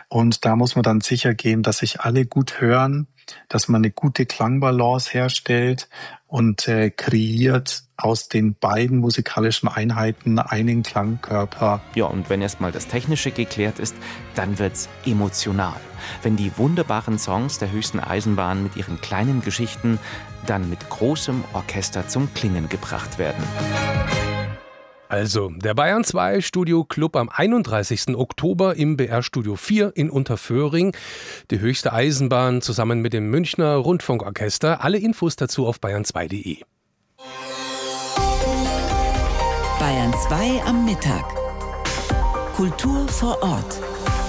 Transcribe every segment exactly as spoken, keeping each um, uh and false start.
Und da muss man dann sicher gehen, dass sich alle gut hören, dass man eine gute Klangbalance herstellt und äh, kreiert aus den beiden musikalischen Einheiten einen Klangkörper. Ja, und wenn erstmal das Technische geklärt ist, dann wird's emotional. Wenn die wunderbaren Songs der höchsten Eisenbahn mit ihren kleinen Geschichten dann mit großem Orchester zum Klingen gebracht werden. Also, der Bayern zwei Studio Club am einunddreißigsten Oktober im B R Studio vier in Unterföhring. Die höchste Eisenbahn zusammen mit dem Münchner Rundfunkorchester. Alle Infos dazu auf bayern zwei punkt de. Bayern zwei am Mittag. Kultur vor Ort.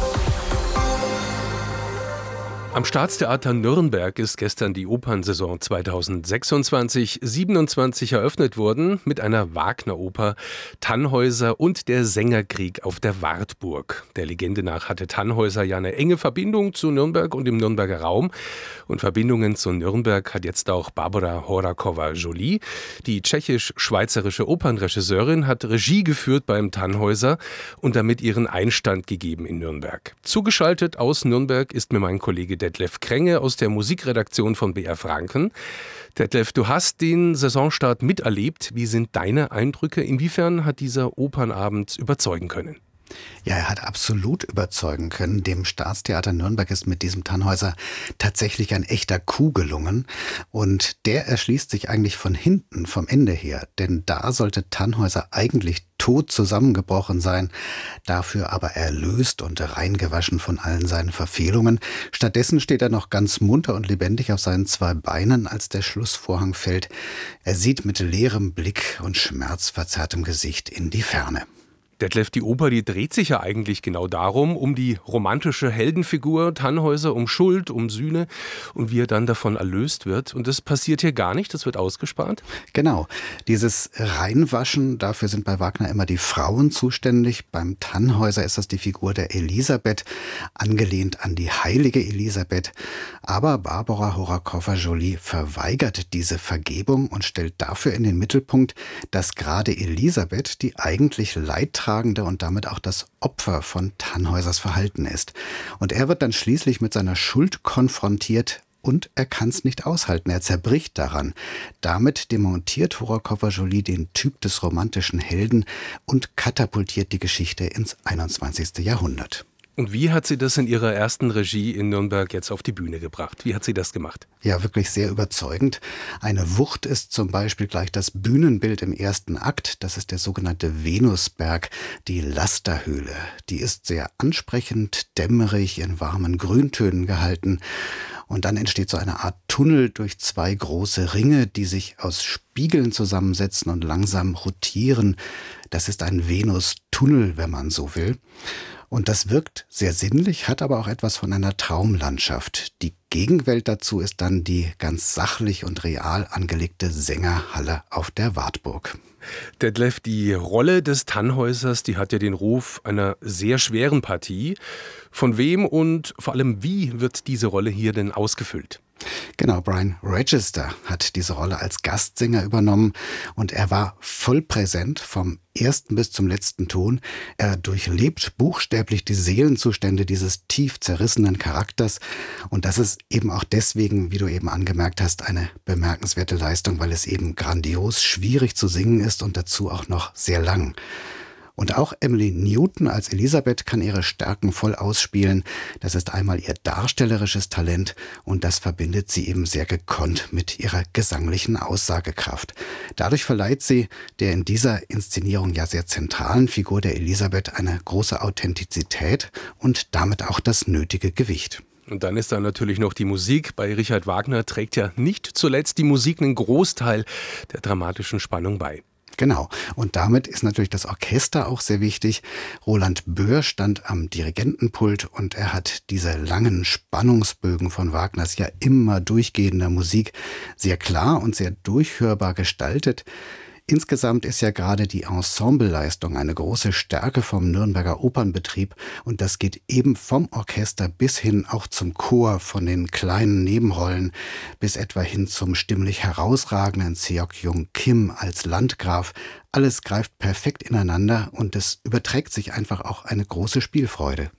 Am Staatstheater Nürnberg ist gestern die Opernsaison zweitausendsechsundzwanzig siebenundzwanzig eröffnet worden mit einer Wagner-Oper Tannhäuser und der Sängerkrieg auf der Wartburg. Der Legende nach hatte Tannhäuser ja eine enge Verbindung zu Nürnberg und dem Nürnberger Raum. Und Verbindungen zu Nürnberg hat jetzt auch Barbara Horakova-Joly. Die tschechisch-schweizerische Opernregisseurin hat Regie geführt beim Tannhäuser und damit ihren Einstand gegeben in Nürnberg. Zugeschaltet aus Nürnberg ist mir mein Kollege Detlef Krenge aus der Musikredaktion von B R Franken. Detlef, du hast den Saisonstart miterlebt. Wie sind deine Eindrücke? Inwiefern hat dieser Opernabend überzeugen können? Ja, er hat absolut überzeugen können. Dem Staatstheater Nürnberg ist mit diesem Tannhäuser tatsächlich ein echter Coup gelungen. Und der erschließt sich eigentlich von hinten, vom Ende her. Denn da sollte Tannhäuser eigentlich tot zusammengebrochen sein, dafür aber erlöst und reingewaschen von allen seinen Verfehlungen. Stattdessen steht er noch ganz munter und lebendig auf seinen zwei Beinen, als der Schlussvorhang fällt. Er sieht mit leerem Blick und schmerzverzerrtem Gesicht in die Ferne. Detlef, die Oper, die dreht sich ja eigentlich genau darum, um die romantische Heldenfigur Tannhäuser, um Schuld, um Sühne und wie er dann davon erlöst wird. Und das passiert hier gar nicht, das wird ausgespart? Genau, dieses Reinwaschen, dafür sind bei Wagner immer die Frauen zuständig. Beim Tannhäuser ist das die Figur der Elisabeth, angelehnt an die heilige Elisabeth. Aber Barbara Horakova-Joly verweigert diese Vergebung und stellt dafür in den Mittelpunkt, dass gerade Elisabeth die eigentlich leidtragende und damit auch das Opfer von Tannhäusers Verhalten ist. Und er wird dann schließlich mit seiner Schuld konfrontiert und er kann es nicht aushalten. Er zerbricht daran. Damit demontiert Horakova-Joly den Typ des romantischen Helden und katapultiert die Geschichte ins einundzwanzigste Jahrhundert. Und wie hat sie das in ihrer ersten Regie in Nürnberg jetzt auf die Bühne gebracht? Wie hat sie das gemacht? Ja, wirklich sehr überzeugend. Eine Wucht ist zum Beispiel gleich das Bühnenbild im ersten Akt. Das ist der sogenannte Venusberg, die Lasterhöhle. Die ist sehr ansprechend, dämmerig, in warmen Grüntönen gehalten. Und dann entsteht so eine Art Tunnel durch zwei große Ringe, die sich aus Spiegeln zusammensetzen und langsam rotieren. Das ist ein Venus-Tunnel, wenn man so will. Und das wirkt sehr sinnlich, hat aber auch etwas von einer Traumlandschaft. Die Gegenwelt dazu ist dann die ganz sachlich und real angelegte Sängerhalle auf der Wartburg. Detlef, die Rolle des Tannhäusers, die hat ja den Ruf einer sehr schweren Partie. Von wem und vor allem wie wird diese Rolle hier denn ausgefüllt? Genau, Brian Register hat diese Rolle als Gastsänger übernommen und er war voll präsent vom ersten bis zum letzten Ton. Er durchlebt buchstäblich die Seelenzustände dieses tief zerrissenen Charakters und das ist eben auch deswegen, wie du eben angemerkt hast, eine bemerkenswerte Leistung, weil es eben grandios schwierig zu singen ist und dazu auch noch sehr lang. Und auch Emily Newton als Elisabeth kann ihre Stärken voll ausspielen. Das ist einmal ihr darstellerisches Talent und das verbindet sie eben sehr gekonnt mit ihrer gesanglichen Aussagekraft. Dadurch verleiht sie der in dieser Inszenierung ja sehr zentralen Figur der Elisabeth eine große Authentizität und damit auch das nötige Gewicht. Und dann ist da natürlich noch die Musik. Bei Richard Wagner trägt ja nicht zuletzt die Musik einen Großteil der dramatischen Spannung bei. Genau. Und damit ist natürlich das Orchester auch sehr wichtig. Roland Böhr stand am Dirigentenpult und er hat diese langen Spannungsbögen von Wagners ja immer durchgehender Musik sehr klar und sehr durchhörbar gestaltet. Insgesamt ist ja gerade die Ensembleleistung eine große Stärke vom Nürnberger Opernbetrieb und das geht eben vom Orchester bis hin auch zum Chor, von den kleinen Nebenrollen bis etwa hin zum stimmlich herausragenden Seok-Jung Kim als Landgraf. Alles greift perfekt ineinander und es überträgt sich einfach auch eine große Spielfreude.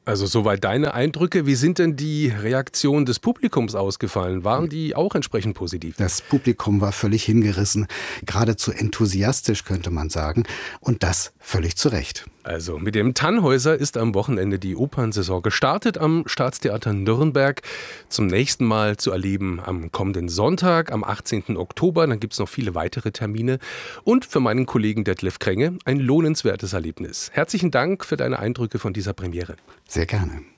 Also soweit deine Eindrücke. Wie sind denn die Reaktionen des Publikums ausgefallen? Waren die auch entsprechend positiv? Das Publikum war völlig hingerissen, geradezu enthusiastisch könnte man sagen, und das völlig zu Recht. Also mit dem Tannhäuser ist am Wochenende die Opernsaison gestartet am Staatstheater Nürnberg. Zum nächsten Mal zu erleben am kommenden Sonntag, am achtzehnten Oktober. Dann gibt es noch viele weitere Termine. Und für meinen Kollegen Detlef Krenge ein lohnenswertes Erlebnis. Herzlichen Dank für deine Eindrücke von dieser Premiere. Sehr gerne.